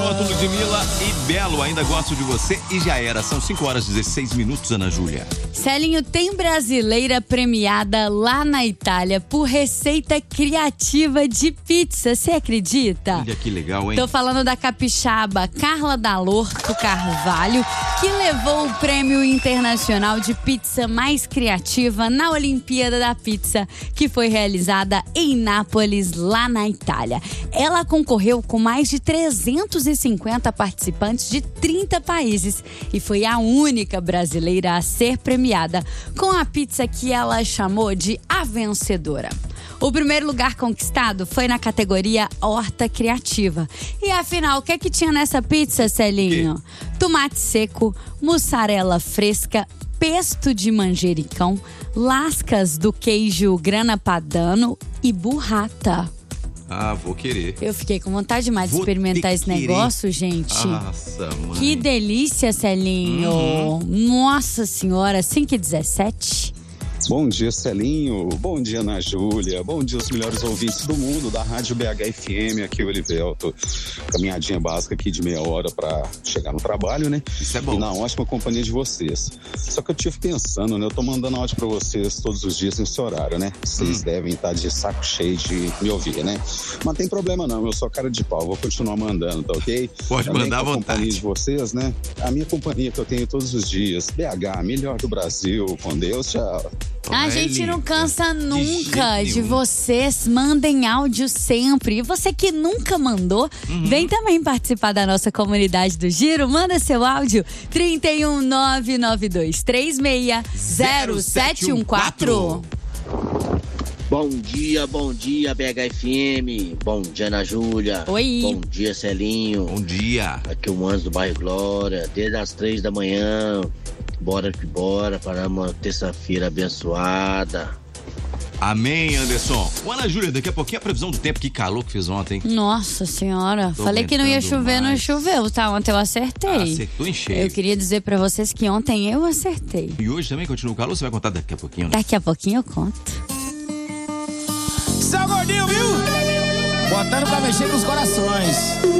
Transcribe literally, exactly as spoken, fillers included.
Foto Ludmilla e Belo, ainda gosto de você e já era. São cinco horas e dezesseis minutos, Ana Júlia. Celinho, tem brasileira premiada lá na Itália por receita criativa de pizza. Você acredita? Olha que legal, hein? Tô falando da capixaba Carla Dalorto Carvalho, que levou o prêmio internacional de pizza mais criativa na Olimpíada da Pizza, que foi realizada em Nápoles, lá na Itália. Ela concorreu com mais de trezentos e cinquenta participantes de trinta países e foi a única brasileira a ser premiada com a pizza que ela chamou de a vencedora. O primeiro lugar conquistado foi na categoria Horta Criativa. E afinal, o que é que tinha nessa pizza, Celinho? Tomate seco, mussarela fresca, pesto de manjericão, lascas do queijo grana padano e burrata. Ah, vou querer. Eu fiquei com vontade demais de Vou experimentar esse querer. negócio, gente. Nossa, mãe. Que delícia, Celinho. Uhum. Nossa senhora, cinco e dezessete. Bom dia, Celinho. Bom dia, Ana Júlia. Bom dia, os melhores ouvintes do mundo da Rádio B H F M, aqui o Elivelto. Caminhadinha básica aqui de meia hora para chegar no trabalho, né? Isso é bom. E na ótima companhia de vocês. Só que eu tive pensando, né? Eu tô mandando áudio para vocês todos os dias nesse horário, né? Vocês hum. devem estar de saco cheio de me ouvir, né? Mas não tem problema não, eu sou cara de pau, vou continuar mandando, tá ok? Pode Também mandar à vontade. A companhia de vocês, né? A minha companhia que eu tenho todos os dias, B H, melhor do Brasil, com Deus, tchau. A gente não cansa nunca de, de vocês. Mandem áudio sempre. E você que nunca mandou, uhum. vem também participar da nossa comunidade do Giro. Manda seu áudio trinta e um, nove nove dois três seis, zero sete um quatro. Bom dia, bom dia, B H F M. Bom dia, Ana Júlia. Oi. Bom dia, Celinho. Bom dia. Aqui é o Manso do bairro Glória, desde as três da manhã. Bora que bora para uma terça-feira abençoada. Amém, Anderson. O Ana Júlia, daqui a pouquinho a previsão do tempo. Que calor que fez ontem. Nossa senhora. Tô Falei que não ia chover, mais. não choveu, tá? Ontem eu acertei. Acertou em cheio. Eu queria dizer pra vocês que ontem eu acertei. E hoje também continua o calor? Você vai contar daqui a pouquinho, né? Daqui a pouquinho eu conto. Seu gordinho, viu? Botando pra mexer com os corações.